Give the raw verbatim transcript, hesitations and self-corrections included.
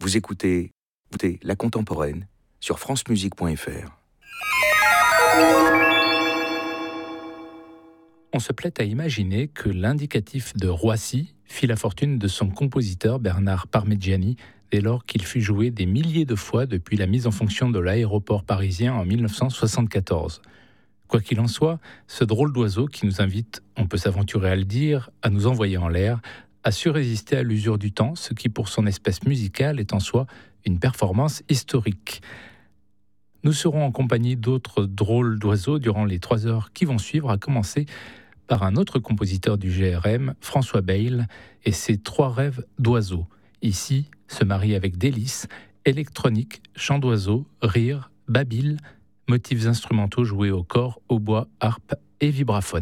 Vous écoutez, écoutez La Contemporaine sur francemusique point f r. On se plaît à imaginer que l'indicatif de Roissy fit la fortune de son compositeur Bernard Parmigiani dès lors qu'il fut joué des milliers de fois depuis la mise en fonction de l'aéroport parisien en dix-neuf cent soixante-quatorze. Quoi qu'il en soit, ce drôle d'oiseau qui nous invite, on peut s'aventurer à le dire, à nous envoyer en l'air, a su résister à l'usure du temps, ce qui pour son espèce musicale est en soi une performance historique. Nous serons en compagnie d'autres drôles d'oiseaux durant les trois heures qui vont suivre, à commencer par un autre compositeur du G R M, François Bayle, et ses trois rêves d'oiseaux. Ici, se marie avec délice, électronique, chant d'oiseaux, rire, babil, motifs instrumentaux joués au cor, au bois, harpe et vibraphone.